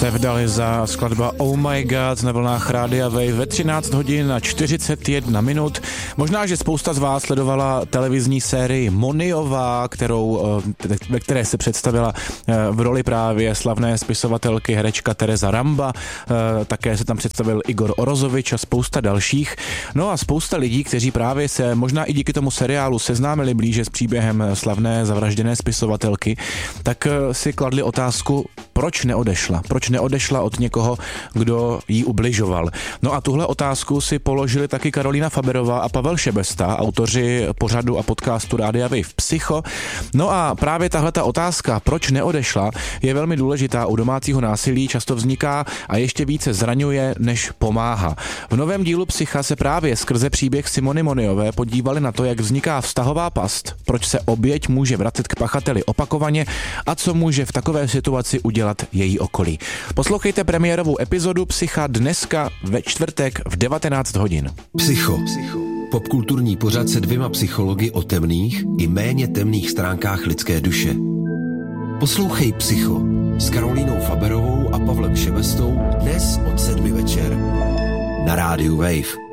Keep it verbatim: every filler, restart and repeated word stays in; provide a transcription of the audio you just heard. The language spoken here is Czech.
Sevdaliza, skladba Oh My God na vlnách Rádia Wave ve třináct hodin a čtyřicet jedna minut. Možná, že spousta z vás sledovala televizní sérii Moniová, kterou, ve které se představila v roli právě slavné spisovatelky herečka Tereza Ramba. Také se tam představil Igor Orozovič a spousta dalších. No a spousta lidí, kteří právě se možná i díky tomu seriálu seznámili blíže s příběhem slavné zavražděné spisovatelky, tak si kladli otázku, proč neodešla? Proč neodešla od někoho, kdo jí ubližoval? No a tuhle otázku si položili taky Karolína Faberová a Pavel Šebesta, autoři pořadu a podcastu Rádia Wave Psycho. No a právě tahle ta otázka, proč neodešla, je velmi důležitá u domácího násilí, často vzniká a ještě více zraňuje, než pomáhá. V novém dílu Psycha se právě skrze příběh Simony Moniové podívali na to, jak vzniká vztahová past, proč se oběť může vracet k pachateli opakovaně a co může v takové situaci udělat její okolí. Poslouchejte premiérovou epizodu Psycha dneska ve čtvrtek v devatenáct hodin. Psycho. Popkulturní pořad se dvěma psychologi o temných i méně temných stránkách lidské duše. Poslouchej Psycho s Karolínou Faberovou a Pavlem Šebestou dnes od sedmi večer na rádiu Wave.